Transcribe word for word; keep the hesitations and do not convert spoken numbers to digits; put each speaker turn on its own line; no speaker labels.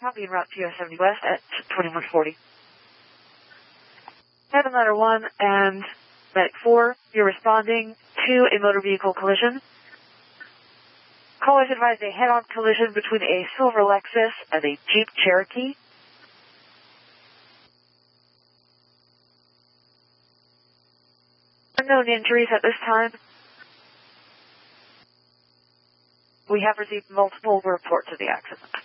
Copy en route to U S seventy West at twenty-one forty. Heaven Ladder one and Medic four, you're responding to a motor vehicle collision. Callers advised a head-on collision between a silver Lexus and a Jeep Cherokee. Unknown injuries at this time. We have received multiple reports of the accident.